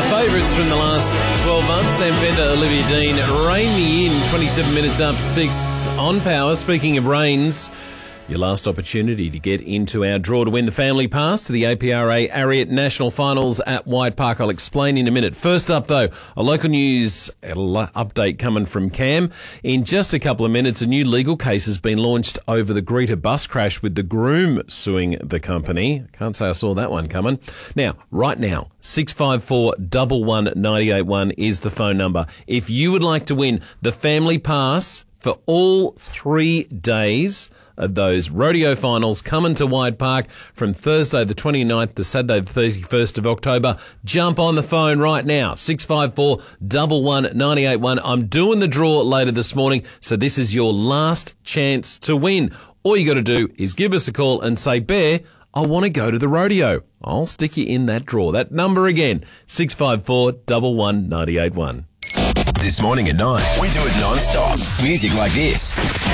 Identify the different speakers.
Speaker 1: favourites from the last 12 months. Sam Fender, Olivia Dean, Rain Me In, 27 minutes up to 6 on Power. Speaking of rains, your last opportunity to get into our draw to win the family pass to the APRA Ariat National Finals at White Park. I'll explain in a minute. First up, though, a local news update coming from Cam. In just a couple of minutes, a new legal case has been launched over the Greta bus crash with the groom suing the company. Can't say I saw that one coming. Now, right now, 654 11981 is the phone number. If you would like to win the family pass for all 3 days of those rodeo finals coming to White Park from Thursday the 29th to Saturday the 31st of October, jump on the phone right now, 654 11981. I'm doing the draw later this morning, so this is your last chance to win. All you got to do is give us a call and say, Bear, I want to go to the rodeo. I'll stick you in that draw. That number again, 654 11981.
Speaker 2: This morning at 9, we do it non-stop. Music like this.